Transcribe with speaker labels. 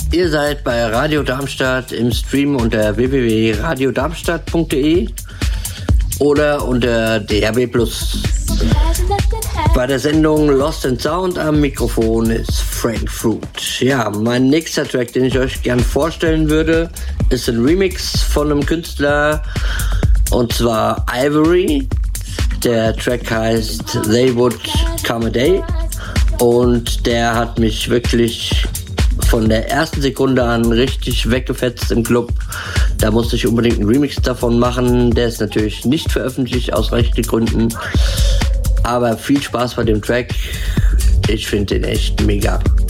Speaker 1: Ihr seid bei Radio Darmstadt im Stream unter www.radiodarmstadt.de oder unter DRB+. Bei der Sendung Lost in Sound am Mikrofon ist Frank Fruit. Ja, mein nächster Track, den ich euch gern vorstellen würde, ist ein Remix von einem Künstler, und zwar Ivory. Der Track heißt They Would Come a Day und der hat mich wirklich von der ersten Sekunde an richtig weggefetzt im Club. Da musste ich unbedingt einen Remix davon machen. Der ist natürlich nicht veröffentlicht aus rechtlichen Gründen. Aber viel Spaß bei dem Track. Ich finde den echt mega.